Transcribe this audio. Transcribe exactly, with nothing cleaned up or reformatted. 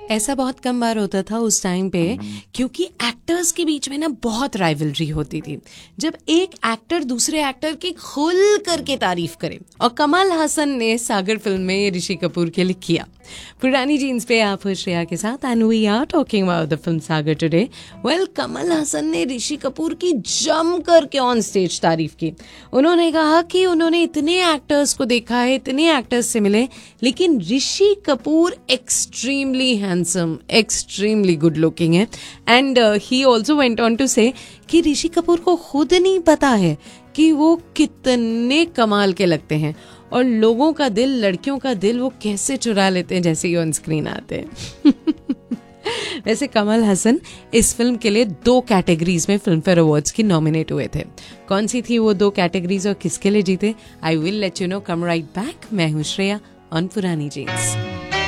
ऐसा बहुत कम बार होता था उस टाइम पे, क्योंकि एक्टर्स के बीच में ना बहुत राइवलरी होती थी। जब एक एक्टर दूसरे एक्टर की खुल करके तारीफ करे, और कमल हसन ने सागर फिल्म में ऋषि कपूर के लिए किया। पुरानी जीन्स पे आप हो श्रेया के साथ and we are talking about the film Sagar today. Well, Kamal Haasan ने ऋषि कपूर की जम करके ऑन स्टेज तारीफ की। उन्होंने कहा कि उन्होंने इतने एक्टर्स को देखा है, इतने एक्टर्स से मिले, लेकिन Rishi Kapoor extremely handsome, extremely good looking है। And he also went on to से कि ऋषि कपूर को खुद नहीं पता है कि वो कितने कमाल के लगते हैं, और लोगों का दिल, लड़कियों का दिल वो कैसे चुरा लेते हैं जैसे ही ऑन स्क्रीन आते हैं। वैसे कमल हसन इस फिल्म के लिए दो कैटेगरीज में फिल्म फेयर अवार्ड्स की नॉमिनेट हुए थे। कौन सी थी वो दो कैटेगरीज और किसके लिए जीते? I will let you know, come right back. मैं हूँ श्रेया ऑन पुरानी जीन्स।